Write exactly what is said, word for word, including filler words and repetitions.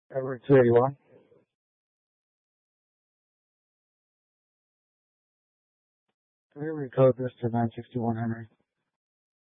Everett two eighty-one. Can we recode this to nine sixty-one Henry?